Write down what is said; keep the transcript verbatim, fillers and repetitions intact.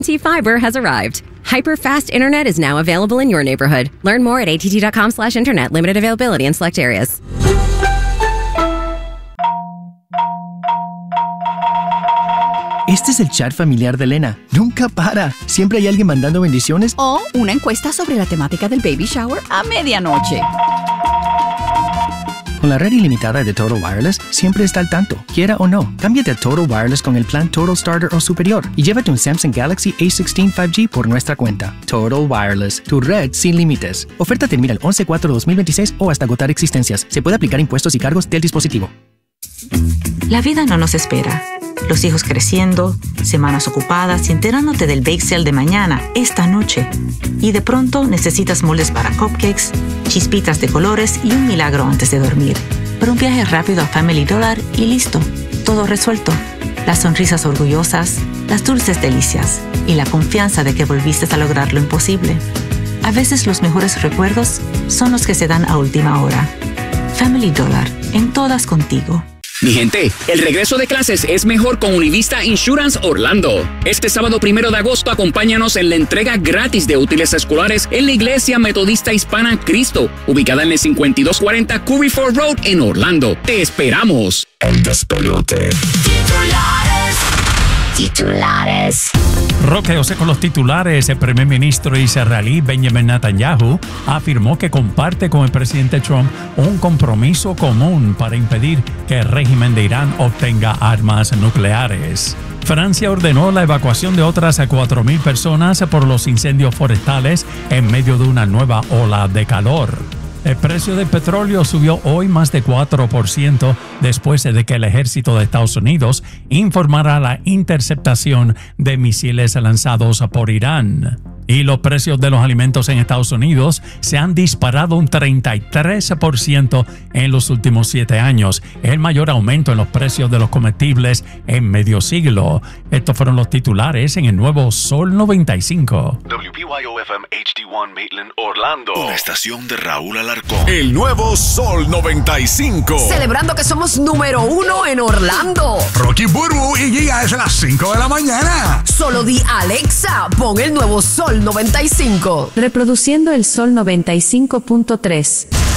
T-Fiber has arrived. Hyper-fast internet is now available in your neighborhood. Learn more at att.com slash internet. Limited availability in select areas. Este es el chat familiar de Elena. Nunca para. Siempre hay alguien mandando bendiciones. O una encuesta sobre la temática del baby shower a medianoche. Con la red ilimitada de Total Wireless, siempre está al tanto, quiera o no. Cámbiate a Total Wireless con el plan Total Starter o superior y llévate un Samsung Galaxy A dieciséis cinco G por nuestra cuenta. Total Wireless, tu red sin límites. Oferta termina el once cuatro de dos mil veintiséis o hasta agotar existencias. Se puede aplicar impuestos y cargos del dispositivo. La vida no nos espera. Los hijos creciendo, semanas ocupadas y enterándote del bake sale de mañana, esta noche. Y de pronto necesitas moldes para cupcakes, chispitas de colores y un milagro antes de dormir. Pero un viaje rápido a Family Dollar y listo. Todo resuelto. Las sonrisas orgullosas, las dulces delicias y la confianza de que volviste a lograr lo imposible. A veces los mejores recuerdos son los que se dan a última hora. Family Dollar, en todas contigo. Mi gente, el regreso de clases es mejor con Univista Insurance Orlando. Este sábado primero de agosto acompáñanos en la entrega gratis de útiles escolares en la Iglesia Metodista Hispana Cristo, ubicada en el cincuenta y dos cuarenta Curry Ford Road en Orlando. ¡Te esperamos! El despelote. Titulares. Titulares. Roqueose con los titulares. El primer ministro israelí Benjamin Netanyahu afirmó que comparte con el presidente Trump un compromiso común para impedir que el régimen de Irán obtenga armas nucleares. Francia ordenó la evacuación de otras cuatro mil personas por los incendios forestales en medio de una nueva ola de calor. El precio del petróleo subió hoy más de cuatro por ciento después de que el ejército de Estados Unidos informara la interceptación de misiles lanzados por Irán. Y los precios de los alimentos en Estados Unidos se han disparado un treinta y tres por ciento en los últimos siete años, el mayor aumento en los precios de los comestibles en medio siglo. Estos fueron los titulares en el nuevo Sol noventa y cinco. W P Y O F M H D uno Maitland, Orlando. Una estación de Raúl Alarcón. El nuevo Sol noventa y cinco. Celebrando que somos número uno en Orlando. Rocky Burbu y Giga es a las cinco de la mañana. Solo di Alexa, pon el nuevo Sol noventa y cinco. Reproduciendo el Sol noventa y cinco punto tres.